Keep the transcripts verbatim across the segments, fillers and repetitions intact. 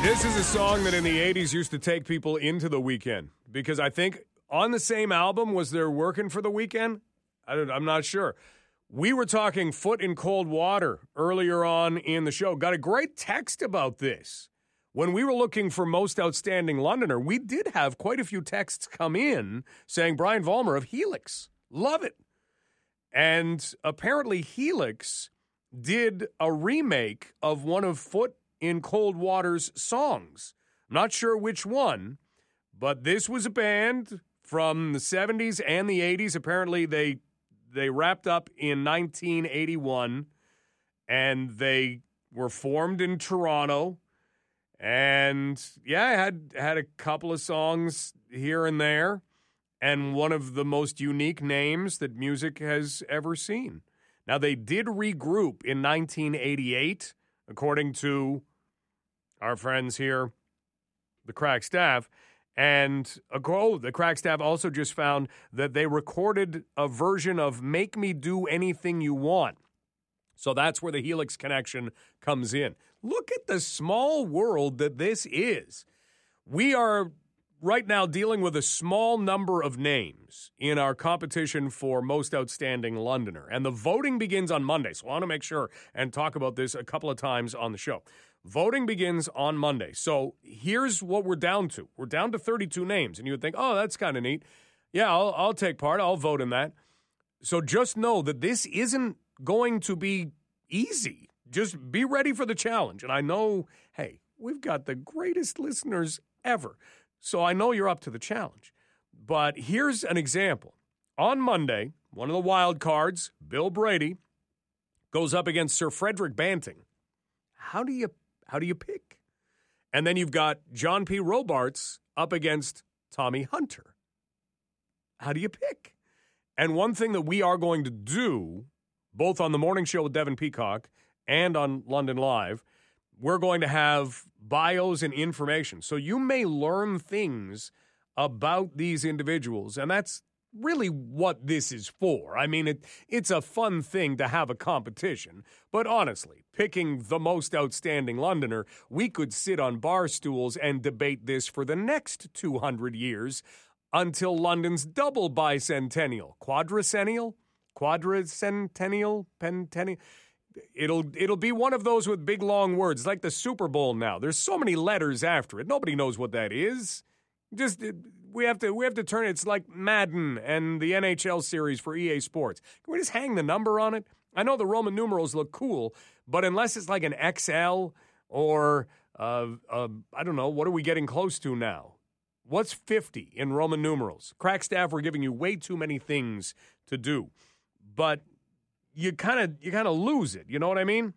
This is a song that in the eighties used to take people into the weekend because I think on the same album was there Working for the Weekend? I don't, I'm not sure. We were talking Foot in Cold Water earlier on in the show. Got a great text about this. When we were looking for Most Outstanding Londoner, we did have quite a few texts come in saying Brian Vollmer of Helix. Love it. And apparently Helix did a remake of one of Foot in Cold Water's songs. I'm not sure which one, but this was a band from the seventies and the eighties. Apparently they they wrapped up in nineteen eighty-one, and they were formed in Toronto. And yeah, I had had a couple of songs here and there, and one of the most unique names that music has ever seen. Now, they did regroup in nineteen eighty-eight, according to our friends here, the Crack Staff. And oh, the Crack Staff also just found that they recorded a version of Make Me Do Anything You Want. So that's where the Helix connection comes in. Look at the small world that this is. We are right now dealing with a small number of names in our competition for Most Outstanding Londoner. And the voting begins on Monday. So I want to make sure and talk about this a couple of times on the show. Voting begins on Monday. So here's what we're down to. We're down to thirty-two names. And you would think, oh, that's kind of neat. Yeah, I'll, I'll take part. I'll vote in that. So just know that this isn't going to be easy. Just be ready for the challenge. And I know, hey, we've got the greatest listeners ever. So I know you're up to the challenge. But here's an example. On Monday, one of the wild cards, Bill Brady, goes up against Sir Frederick Banting. How do you how do you pick? And then you've got John P. Robarts up against Tommy Hunter. How do you pick? And one thing that we are going to do, both on the morning show with Devin Peacock and on London Live, we're going to have bios and information. So you may learn things about these individuals, and that's really what this is for. I mean, it it's a fun thing to have a competition, but honestly, picking the Most Outstanding Londoner, we could sit on bar stools and debate this for the next two hundred years until London's double bicentennial, quadricennial, quadricentennial, pentennial. It'll it'll be one of those with big, long words, like the Super Bowl now. There's so many letters after it. Nobody knows what that is. Just we have to we have to turn it. It's like Madden and the N H L series for E A Sports. Can we just hang the number on it? I know the Roman numerals look cool, but unless it's like an X L or, uh, uh, I don't know, what are we getting close to now? What's fifty in Roman numerals? Crack Staff, we're giving you way too many things to do. But you kind of you kind of lose it. You know what I mean?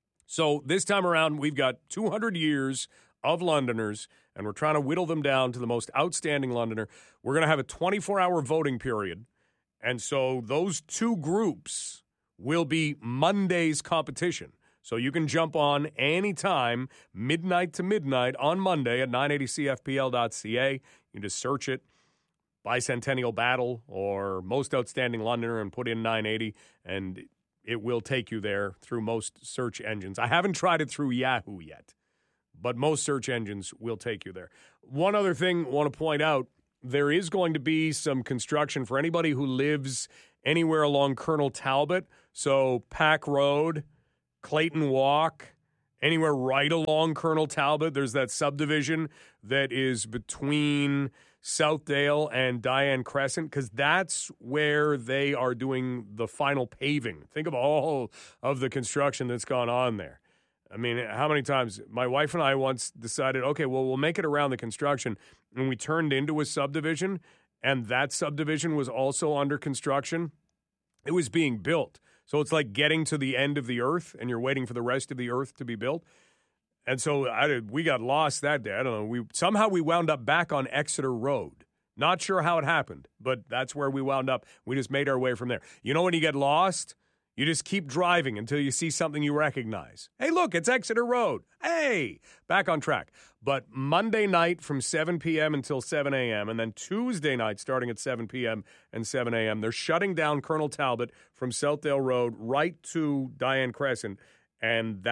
So this time around, we've got two hundred years of Londoners, and we're trying to whittle them down to the Most Outstanding Londoner. We're going to have a twenty-four hour voting period, and so those two groups will be Monday's competition. So you can jump on anytime, midnight to midnight on Monday at nine eighty C F P L dot C A. You can just search it, Bicentennial Battle or Most Outstanding Londoner, and put in nine eighty, and it will take you there through most search engines. I haven't tried it through Yahoo yet, but most search engines will take you there. One other thing I want to point out, there is going to be some construction for anybody who lives anywhere along Colonel Talbot. So Pack Road, Clayton Walk, anywhere right along Colonel Talbot. There's that subdivision that is between Southdale and Diane Crescent, because that's where they are doing the final paving. Think of all of the construction that's gone on there. I mean, how many times my wife and I once decided, okay, well, we'll make it around the construction, and we turned into a subdivision, and that subdivision was also under construction. It was being built. So it's like getting to the end of the earth, and you're waiting for the rest of the earth to be built. And so I, we got lost that day. I don't know. We somehow we wound up back on Exeter Road. Not sure how it happened, but that's where we wound up. We just made our way from there. You know when you get lost? You just keep driving until you see something you recognize. Hey, look, it's Exeter Road. Hey, back on track. But Monday night from seven p.m. until seven a.m., and then Tuesday night starting at seven p.m. and seven a.m., they're shutting down Colonel Talbot from Southdale Road right to Diane Crescent, and that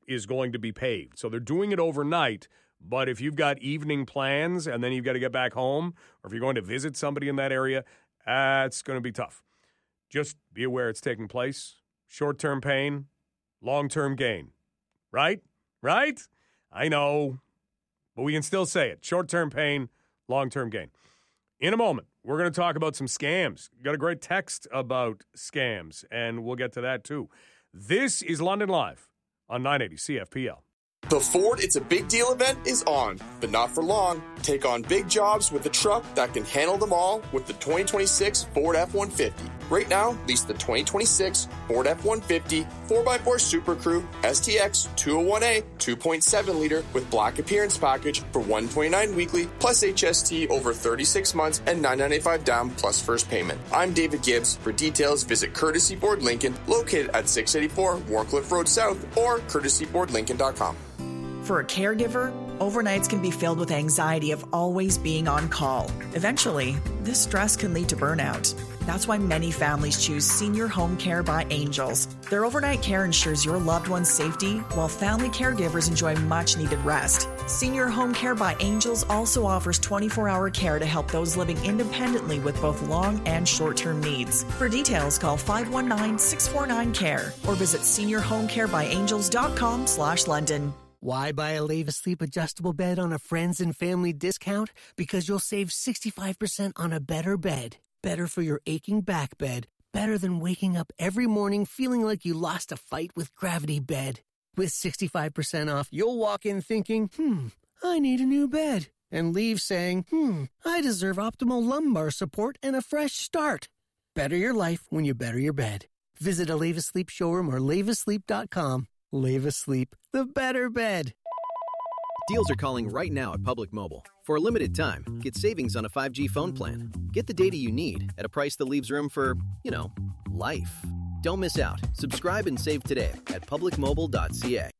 is going to be paved. So they're doing it overnight, but if you've got evening plans and then you've got to get back home, or if you're going to visit somebody in that area, that's going to be tough. Just be aware it's taking place. Short-term pain, long-term gain. Right? Right? I know, but we can still say it. Short-term pain, long-term gain. In a moment, we're going to talk about some scams. Got a great text about scams, and we'll get to that too. This is London Live on nine eighty C F P L. The Ford It's a Big Deal event is on, but not for long. Take on big jobs with a truck that can handle them all with the twenty twenty-six Ford F one fifty. Right now, lease the twenty twenty-six Ford F one fifty four by four Super Crew S T X two oh one A two point seven liter with black appearance package for one hundred twenty-nine dollars weekly plus H S T over thirty-six months and nine hundred ninety-five dollars down plus first payment. I'm David Gibbs. For details, visit Courtesy Ford Lincoln, located at six eighty-four Warncliffe Road South, or courtesy ford lincoln dot com. For a caregiver, overnights can be filled with anxiety of always being on call. Eventually, this stress can lead to burnout. That's why many families choose Senior Home Care by Angels. Their overnight care ensures your loved one's safety, while family caregivers enjoy much-needed rest. Senior Home Care by Angels also offers twenty-four hour care to help those living independently with both long and short-term needs. For details, call five one nine, six four nine, C A R E or visit senior home care by angels dot com slash London. Why buy a Leva Sleep adjustable bed on a friends and family discount? Because you'll save sixty-five percent on a better bed. Better for your aching back bed. Better than waking up every morning feeling like you lost a fight with Gravity Bed. With sixty-five percent off, you'll walk in thinking, hmm, I need a new bed. And leave saying, hmm, I deserve optimal lumbar support and a fresh start. Better your life when you better your bed. Visit a Leva Sleep showroom or leva sleep dot com. Leva Sleep, the better bed. Deals are calling right now at Public Mobile. For a limited time, get savings on a five G phone plan. Get the data you need at a price that leaves room for, you know, life. Don't miss out. Subscribe and save today at public mobile dot c a.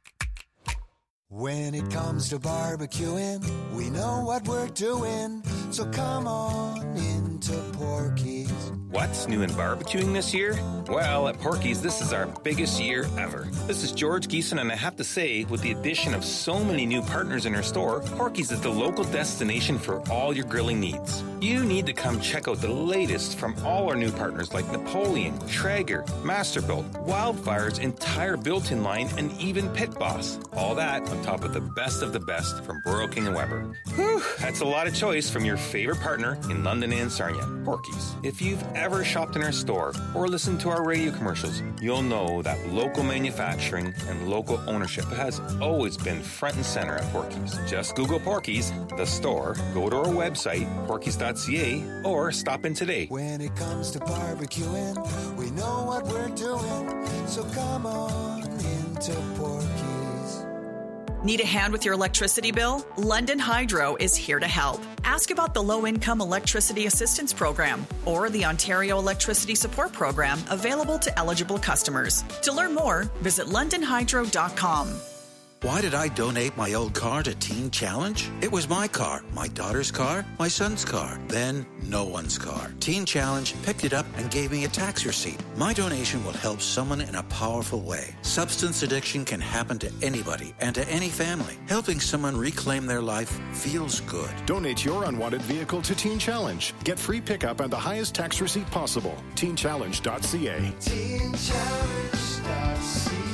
When it comes to barbecuing, we know what we're doing. So come on into Porky's. What's new in barbecuing this year? Well, at Porky's, this is our biggest year ever. This is George Geeson, and I have to say, with the addition of so many new partners in our store, Porky's is the local destination for all your grilling needs. You need to come check out the latest from all our new partners like Napoleon, Traeger, Masterbuilt, Wildfire's entire built-in line, and even Pit Boss. All that on top of the best of the best from Burrow King and Weber. Whew, that's a lot of choice from your favorite partner in London and Sarnia, Porky's. If you've ever shopped in our store or listened to our radio commercials, you'll know that local manufacturing and local ownership has always been front and center at Porky's. Just Google Porky's, the store, go to our website, porkys dot c a, or stop in today. When it comes to barbecuing, we know what we're doing, so come on into Porky's. Need a hand with your electricity bill? London Hydro is here to help. Ask about the Low-Income Electricity Assistance Program or the Ontario Electricity Support Program available to eligible customers. To learn more, visit london hydro dot com. Why did I donate my old car to Teen Challenge? It was my car, my daughter's car, my son's car, then no one's car. Teen Challenge picked it up and gave me a tax receipt. My donation will help someone in a powerful way. Substance addiction can happen to anybody and to any family. Helping someone reclaim their life feels good. Donate your unwanted vehicle to Teen Challenge. Get free pickup and the highest tax receipt possible. teen challenge dot c a. teen challenge dot c a.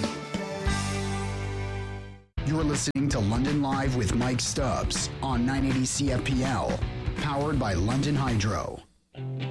You're listening to London Live with Mike Stubbs on nine eighty C F P L, powered by London Hydro.